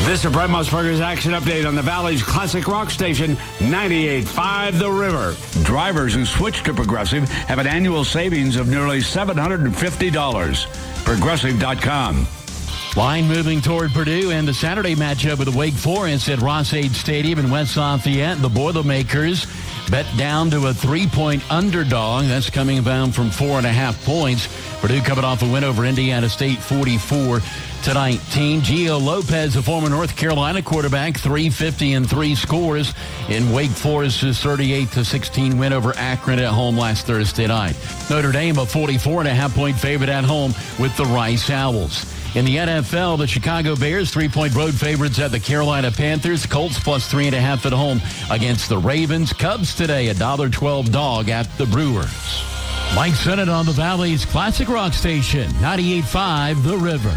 This is Brett Musburger's Action Update on the Valley's classic rock station, 98.5 The River. Drivers who switch to Progressive have an annual savings of nearly $750. Progressive.com. Line moving toward Purdue and the Saturday matchup with the Wake Forest at Ross-Ade Stadium in West Lafayette. The Boilermakers bet down to a 3-point underdog. That's coming down from 4.5 points. Purdue coming off a win over Indiana State 44-19. Gio Lopez, a former North Carolina quarterback, 350 and 3 scores in Wake Forest's 38-16 win over Akron at home last Thursday night. Notre Dame, a 44.5-point favorite at home with the Rice Owls. In the NFL, the Chicago Bears, 3-point road favorites at the Carolina Panthers. Colts plus 3.5 at home against the Ravens. Cubs today, a $1.12 dog at the Brewers. Mike Sennett on the Valley's classic rock station, 98.5 The River.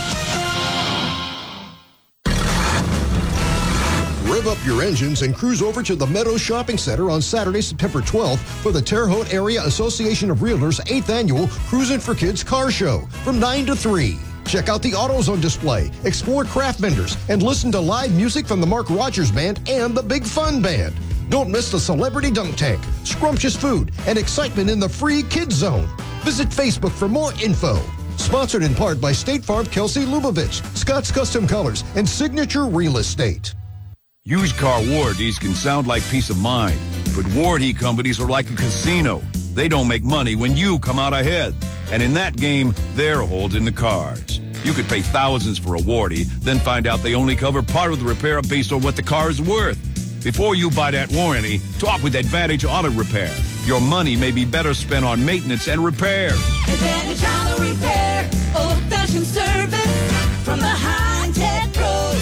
Rev up your engines and cruise over to the Meadows Shopping Center on Saturday, September 12th for the Terre Haute Area Association of Realtors 8th Annual Cruisin' for Kids Car Show from 9 to 3. Check out the autos on display, explore craft vendors, and listen to live music from the Mark Rogers Band and the Big Fun Band. Don't miss the Celebrity Dunk Tank, scrumptious food, and excitement in the free Kids Zone. Visit Facebook for more info. Sponsored in part by State Farm Kelsey Lubavitch, Scott's Custom Colors, and Signature Real Estate. Used car warranties can sound like peace of mind, but warranty companies are like a casino. They don't make money when you come out ahead. And in that game, they're holding the cards. You could pay thousands for a warranty, then find out they only cover part of the repair based on what the car is worth. Before you buy that warranty, talk with Advantage Auto Repair. Your money may be better spent on maintenance and repair. Advantage Auto Repair, old-fashioned service from the high-tech pros.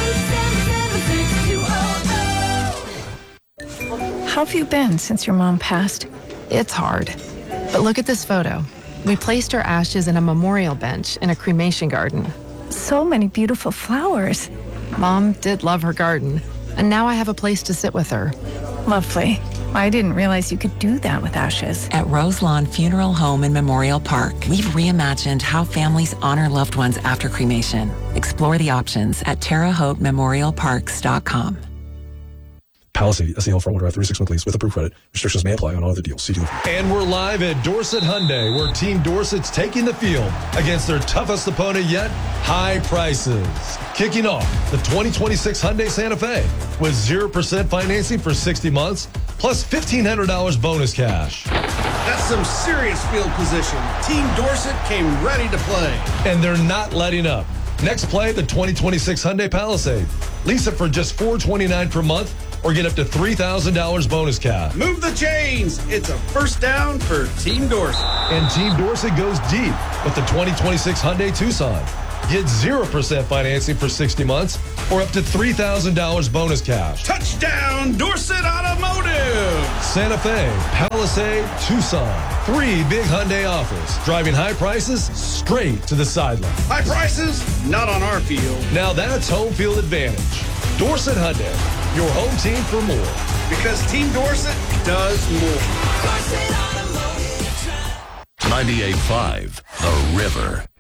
877-6200. How have you been since your mom passed? It's hard. But look at this photo. We placed her ashes in a memorial bench in a cremation garden. So many beautiful flowers. Mom did love her garden, and now I have a place to sit with her. Lovely. I didn't realize you could do that with ashes. At Roselawn Funeral Home and Memorial Park, we've reimagined how families honor loved ones after cremation. Explore the options at TerreHautesMemorialParks.com. Palisade, SEL front-wheel drive 36-month lease with approved credit. Restrictions may apply on all other deals. See dealer. And we're live at Dorset Hyundai, where Team Dorset's taking the field against their toughest opponent yet, high prices. Kicking off the 2026 Hyundai Santa Fe with 0% financing for 60 months, plus $1,500 bonus cash. That's some serious field position. Team Dorset came ready to play. And they're not letting up. Next play, the 2026 Hyundai Palisade. Lease it for just $429 per month, or get up to $3,000 bonus cash. Move the chains. It's a first down for Team Dorset. And Team Dorset goes deep with the 2026 Hyundai Tucson. Get 0% financing for 60 months or up to $3,000 bonus cash. Touchdown, Dorset Automotive! Santa Fe, Palisade, Tucson. 3 big Hyundai offers. Driving high prices straight to the sideline. High prices? Not on our field. Now that's home field advantage. Dorset Hyundai, your home team for more. Because Team Dorset does more. 98.5 The River.